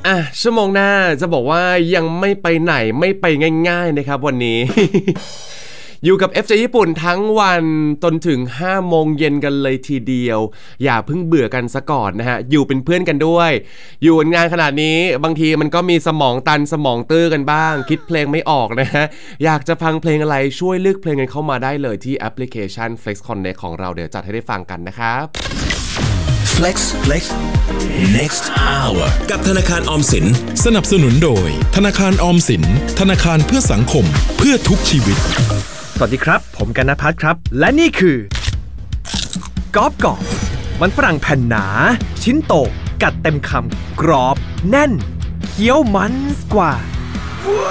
ชั่วโมงหน้าจะบอกว่ายังไม่ไปไหนไม่ไปง่ายๆนะครับวันนี้ อยู่กับ FJ ญี่ปุ่นทั้งวันจนถึง 5 โมงเย็นกันเลยทีเดียวอย่าเพิ่งเบื่อกันซะก่อนนะฮะอยู่เป็นเพื่อนกันด้วยอยู่งานขนาดนี้บางทีมันก็มีสมองตันสมองตื้อกันบ้างคิดเพลงไม่ออกนะฮะอยากจะฟังเพลงอะไรช่วยเลือกเพลงกันเข้ามาได้เลยที่แอปพลิเคชัน Flex Connect ของเราเดี๋ยวจัดให้ได้ฟังกันนะครับ Flex Next Hour กับธนาคารออมสินสนับสนุนโดยธนาคารออมสินธนาคารเพื่อสังคมเพื่อทุกชีวิตสวัสดีครับผมกันณภัทรครับและนี่คือกรอบมันฝรั่งแผ่นหนาชิ้นโตกัดเต็มคำกรอบแน่นเคี้ยวมันกว่า